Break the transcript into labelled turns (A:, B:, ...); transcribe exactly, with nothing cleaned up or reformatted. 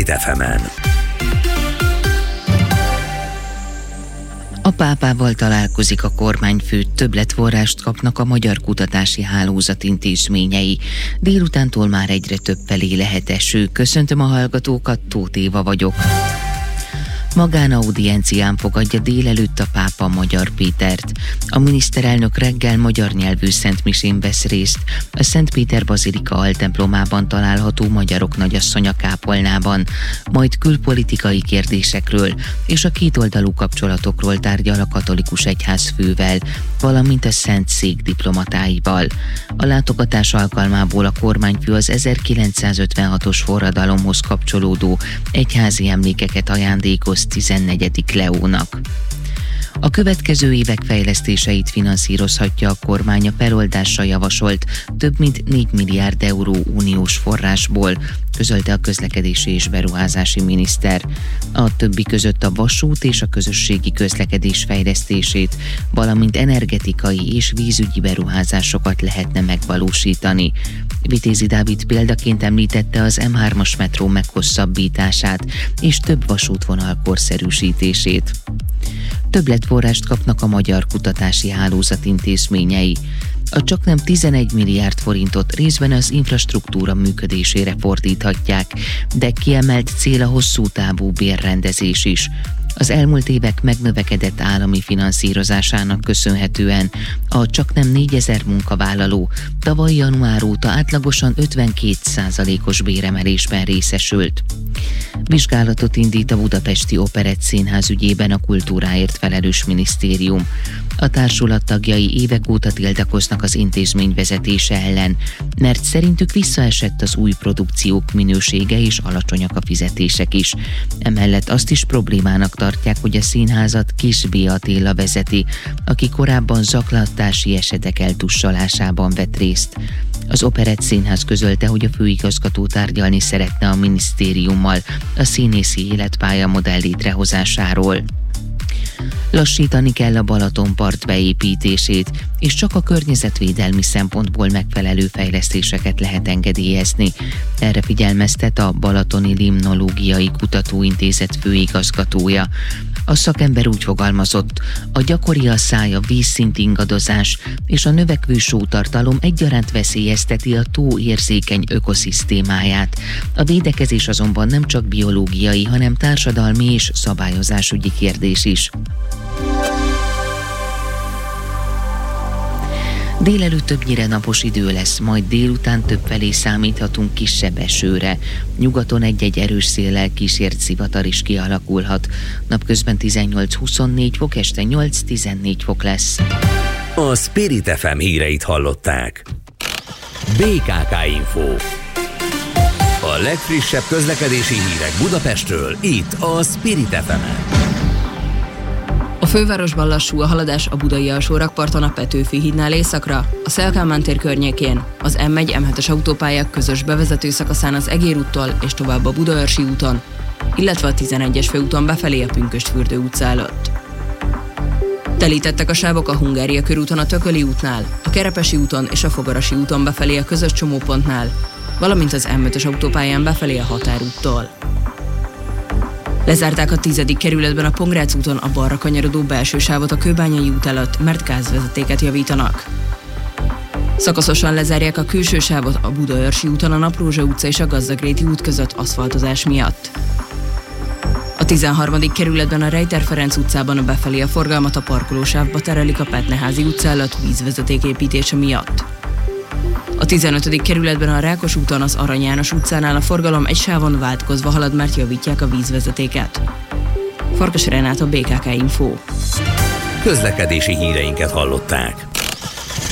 A: Spirit ef emen.
B: A pápával találkozik a kormányfő, többletforrást kapnak a Magyar Kutatási Hálózat intézményei. Délutántól már egyre több felé lehet eső. Köszöntöm a hallgatókat, Tóth Éva vagyok. Magánaudiencián fogadja délelőtt a pápa Magyar Pétert. A miniszterelnök reggel magyar nyelvű szentmisén vesz részt a Szent Péter Bazilika altemplomában található Magyarok Nagyasszonya kápolnában, majd külpolitikai kérdésekről és a kétoldalú kapcsolatokról tárgyal a katolikus egyházfővel, valamint a Szent Szék diplomatáival. A látogatás alkalmából a kormányfő az ezerkilencszázötvenhatos forradalomhoz kapcsolódó egyházi emlékeket ajándékoz tizennegyedik Leónak. A következő évek fejlesztéseit finanszírozhatja a kormány a feloldásra javasolt több mint négy milliárd euró uniós forrásból, közölte a közlekedési és beruházási miniszter. A többi között a vasút és a közösségi közlekedés fejlesztését, valamint energetikai és vízügyi beruházásokat lehetne megvalósítani. Vitézi Dávid példaként említette az em hármas metró meghosszabbítását és több vasútvonal korszerűsítését. Többletforrást kapnak a Magyar Kutatási Hálózat intézményei. A csaknem tizenegy milliárd forintot részben az infrastruktúra működésére fordíthatják, de kiemelt cél a hosszú távú bérrendezés is. Az elmúlt évek megnövekedett állami finanszírozásának köszönhetően a csaknem négyezer munkavállaló tavaly január óta átlagosan ötvenkét százalékos béremelésben részesült. Vizsgálatot indít a Budapesti Operett Színház ügyében a kultúráért felelős minisztérium. A társulat tagjai évek óta tiltakoznak az intézmény vezetése ellen, mert szerintük visszaesett az új produkciók minősége és alacsonyak a fizetések is. Emellett azt is problémának tartják, hogy a színházat Kiss B. Attila vezeti, aki korábban zaklatási esetek eltussolásában vett részt. Az Operett Színház közölte, hogy a főigazgató tárgyalni szeretne a minisztériummal a színészi életpálya modell létrehozásáról. Lassítani kell a Balatonpart beépítését, és csak a környezetvédelmi szempontból megfelelő fejlesztéseket lehet engedélyezni. Erre figyelmeztet a Balatoni Limnológiai Kutatóintézet főigazgatója. A szakember úgy fogalmazott, a gyakori asszály, a vízszint ingadozás és a növekvő sótartalom egyaránt veszélyezteti a tó érzékeny ökoszisztémáját. A védekezés azonban nem csak biológiai, hanem társadalmi és szabályozásügyi kérdés is. Délelőtt többnyire napos idő lesz, majd délután többfelé számíthatunk kisebb esőre. Nyugaton egy-egy erős széllel kísért zivatar is kialakulhat. Napközben tizennyolc-huszonnégy fok, este nyolc-tizennégy fok lesz.
A: A Spirit ef em híreit hallották. bé ká ká Info. A legfrissebb közlekedési hírek Budapestről, itt a Spirit ef emen.
C: A fővárosban lassú a haladás a budai alsórakparton a Petőfi hídnál északra, a Széll Kálmán tér környékén, az em egy em hetes autópályák közös bevezető szakaszán az Egér úttól és tovább a Budaörsi úton, illetve a tizenegyes főúton befelé a Pünkösdfürdő utca előtt. Telítettek a sávok a Hungária körúton a Tököli útnál, a Kerepesi úton és a Fogarasi úton befelé a közös csomópontnál, valamint az em ötös autópályán befelé a Határúttól. Lezárták a tizedik kerületben a Pongrác úton a balra kanyarodó belső sávot a Kőbányai út előtt, mert gázvezetéket javítanak. Szakaszosan lezárják a külső sávot a Budaörsi úton a Naprózsa utca és a Gazdagréti út között aszfaltozás miatt. A tizenharmadik kerületben a Rejter Ferenc utcában a befelé a forgalmat a parkolósávba terelik a Petneházi utca előtt vízvezeték építése miatt. A tizenötödik kerületben a Rákos úton az Arany János utcánál a forgalom egy sávon változva halad, mert javítják a vízvezetéket. Farkas Renát, a bé ká ká Info.
A: Közlekedési híreinket hallották.